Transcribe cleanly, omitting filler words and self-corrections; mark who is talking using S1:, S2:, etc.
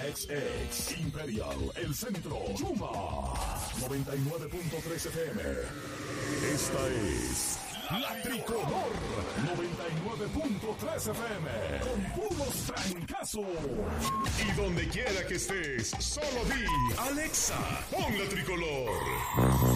S1: XX, Imperial, El Centro, Yuma, 99.3 FM. Esta es La Tricolor, 99.3 FM, con puros trancazos. Y donde quiera que estés, solo di, Alexa, pon La Tricolor.